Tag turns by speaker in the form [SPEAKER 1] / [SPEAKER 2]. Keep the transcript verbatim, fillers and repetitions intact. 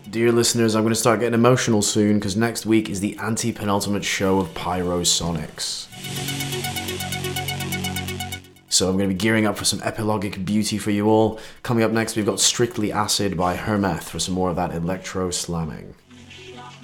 [SPEAKER 1] Dear listeners, I'm going to start getting emotional soon because next week is the anti-penultimate show of Pyrosonics. So I'm going to be gearing up for some epilogic beauty for you all. Coming up next, we've got Strictly Acid by Hermeth for some more of that electro slamming.